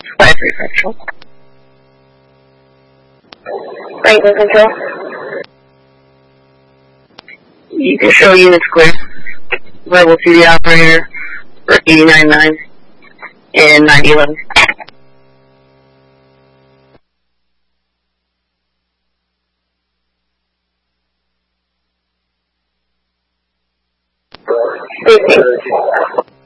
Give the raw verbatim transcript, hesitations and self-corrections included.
five three control. Franklin control. You can show units clear. Level to the operator for eighty-nine nine and ninety eleven. Thank you.